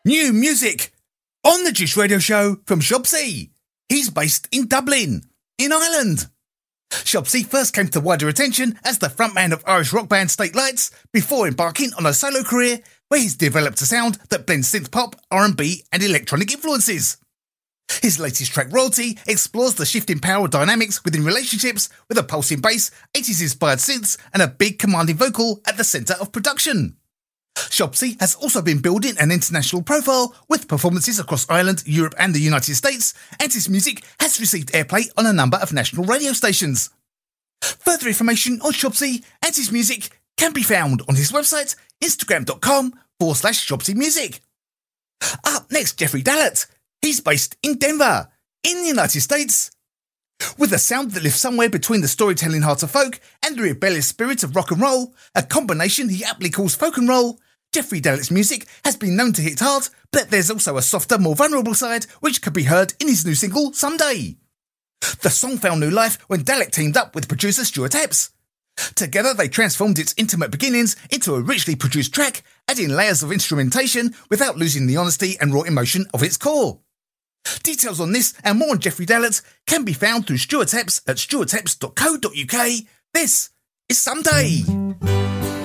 New music on the Juice Radio Show from Shobsy. He's based in Dublin, in Ireland. Shobsy first came to wider attention as the frontman of Irish rock band State Lights before embarking on a solo career where he's developed a sound that blends synth pop, R&B and electronic influences. His latest track, Royalty, explores the shifting power dynamics within relationships with a pulsing bass, 80s-inspired synths and a big commanding vocal at the centre of production. Shobsy has also been building an international profile with performances across Ireland, Europe and the United States, and his music has received airplay on a number of national radio stations. Further information on Shobsy and his music can be found on his website, instagram.com/ShobsyMusic. Up next, Jeffrey Dallert. He's based in Denver, in the United States. With a sound that lives somewhere between the storytelling heart of folk and the rebellious spirit of rock and roll, a combination he aptly calls folk and roll, Jeffrey Dallett's music has been known to hit hard, but there's also a softer, more vulnerable side which can be heard in his new single, Someday. The song found new life when Dallett teamed up with producer Stuart Epps. Together they transformed its intimate beginnings into a richly produced track, adding layers of instrumentation without losing the honesty and raw emotion of its core. Details on this and more on Jeffrey Dallett can be found through Stuart Epps at stuartepps.co.uk. This is Someday.